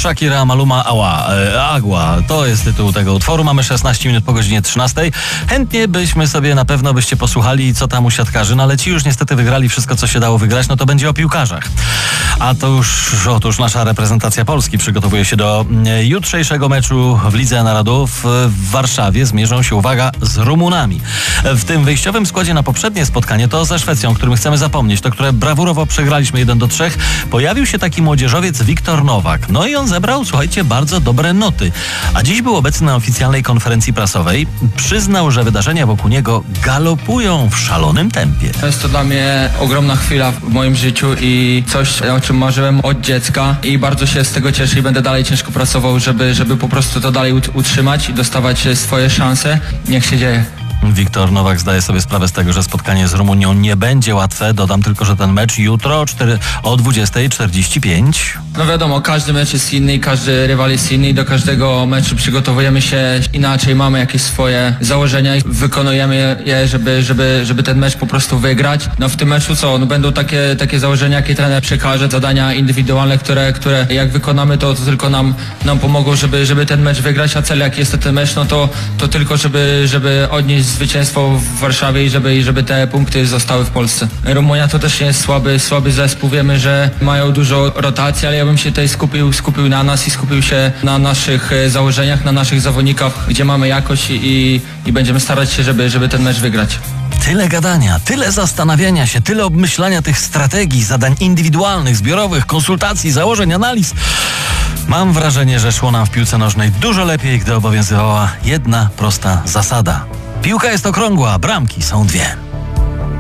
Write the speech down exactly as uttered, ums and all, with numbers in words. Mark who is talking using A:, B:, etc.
A: Shakira Maluma Ała, e, Agua. To jest tytuł tego utworu. Mamy szesnaście minut po godzinie trzynastej. Chętnie byśmy sobie, na pewno byście posłuchali, co tam u siatkarzy, no ale ci już niestety wygrali wszystko, co się dało wygrać, no to będzie o piłkarzach. A to już, otóż nasza reprezentacja Polski przygotowuje się do jutrzejszego meczu w Lidze Narodów. W Warszawie zmierzą się, uwaga, z Rumunami. W tym wyjściowym składzie na poprzednie spotkanie, to ze Szwecją, o którym chcemy zapomnieć, to które brawurowo przegraliśmy jeden do trzech, pojawił się taki młodzieżowiec Wiktor Nowak. No i on zebrał, słuchajcie, bardzo dobre noty. A dziś był obecny na oficjalnej konferencji prasowej. Przyznał, że wydarzenia wokół niego galopują w szalonym tempie.
B: Jest to dla mnie ogromna chwila w moim życiu i coś, o czym marzyłem od dziecka i bardzo się z tego cieszę i będę dalej ciężko pracował, żeby, żeby po prostu to dalej utrzymać i dostawać swoje szanse. Niech się dzieje.
A: Wiktor Nowak zdaje sobie sprawę z tego, że spotkanie z Rumunią nie będzie łatwe. Dodam tylko, że ten mecz jutro o dwudziestej czterdzieści pięć.
B: No wiadomo, każdy mecz jest inny, każdy rywal jest inny i do każdego meczu przygotowujemy się inaczej, mamy jakieś swoje założenia i wykonujemy je, żeby, żeby, żeby ten mecz po prostu wygrać. No w tym meczu co? No będą takie, takie założenia, jakie trener przekaże, zadania indywidualne, które, które jak wykonamy, to, to tylko nam, nam pomogą, żeby, żeby ten mecz wygrać, a cel jaki jest ten mecz, no to, to tylko żeby, żeby odnieść zwycięstwo w Warszawie i żeby, żeby te punkty zostały w Polsce. Rumunia to też nie jest słaby, słaby zespół, wiemy, że mają dużo rotacji, ale ja bym się tutaj skupił, skupił na nas i skupił się na naszych założeniach, na naszych zawodnikach, gdzie mamy jakość i, i będziemy starać się, żeby, żeby ten mecz wygrać.
A: Tyle gadania, tyle zastanawiania się, tyle obmyślania tych strategii, zadań indywidualnych, zbiorowych, konsultacji, założeń, analiz. Mam wrażenie, że szło nam w piłce nożnej dużo lepiej, gdy obowiązywała jedna prosta zasada. Piłka jest okrągła, bramki są dwie.